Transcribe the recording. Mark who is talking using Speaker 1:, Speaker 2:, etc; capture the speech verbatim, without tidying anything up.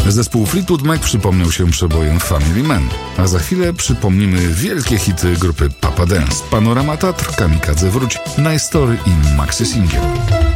Speaker 1: Zespół Fleetwood Mac przypomniał się przebojem Family Man, a za chwilę przypomnimy wielkie hity grupy Papa Dance, Panorama Tatr, Kamikadze Wróć, Nice Story i Maxi Singiel.